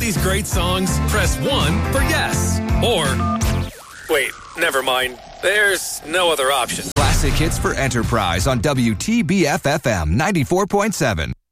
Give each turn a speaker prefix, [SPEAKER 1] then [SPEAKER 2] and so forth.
[SPEAKER 1] these great songs, press 1 for yes. Or, wait, never mind. There's no other option.
[SPEAKER 2] Classic hits for Enterprise on WTBF-FM 94.7.